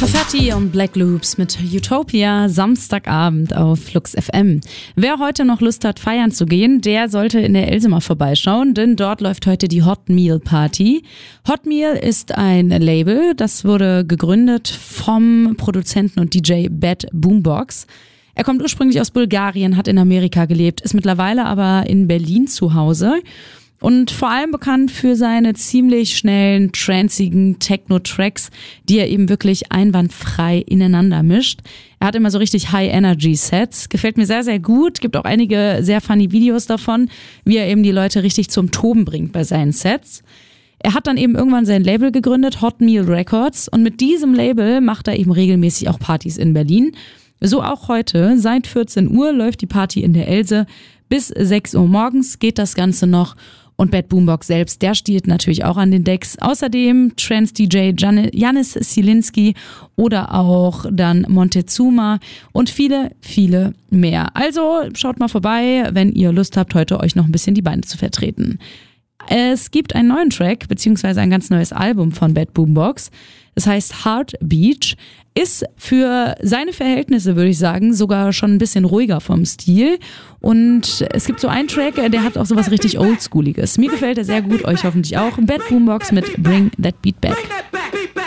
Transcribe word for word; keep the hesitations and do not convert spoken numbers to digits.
Fafati und Black Loops mit Utopia, Samstagabend auf Flux F M. Wer heute noch Lust hat, feiern zu gehen, der sollte in der Else mal vorbeischauen, denn dort läuft heute die Hot Meal Party. Hot Meal ist ein Label, das wurde gegründet vom Produzenten und D J Bad Boombox. Er kommt ursprünglich aus Bulgarien, hat in Amerika gelebt, ist mittlerweile aber in Berlin zu Hause. Und vor allem bekannt für seine ziemlich schnellen, tranzigen Techno-Tracks, die er eben wirklich einwandfrei ineinander mischt. Er hat immer so richtig High-Energy-Sets. Gefällt mir sehr, sehr gut. Gibt auch einige sehr funny Videos davon, wie er eben die Leute richtig zum Toben bringt bei seinen Sets. Er hat dann eben irgendwann sein Label gegründet, Hot Meal Records. Und mit diesem Label macht er eben regelmäßig auch Partys in Berlin. So auch heute. Seit vierzehn Uhr läuft die Party in der Else. Bis sechs Uhr morgens geht das Ganze noch. Und Bad Boombox selbst, der stiehlt natürlich auch an den Decks. Außerdem Trance-D J Janis Zielinski oder auch dann Montezuma und viele, viele mehr. Also schaut mal vorbei, wenn ihr Lust habt, heute euch noch ein bisschen die Beine zu vertreten. Es gibt einen neuen Track, beziehungsweise ein ganz neues Album von Bad Boombox. Das heißt Heart Beach. Ist für seine Verhältnisse, würde ich sagen, sogar schon ein bisschen ruhiger vom Stil. Und es gibt so einen Track, der hat auch sowas richtig Oldschooliges. Mir gefällt er sehr gut, euch hoffentlich auch. Bad Boombox mit Bring That Beat Back.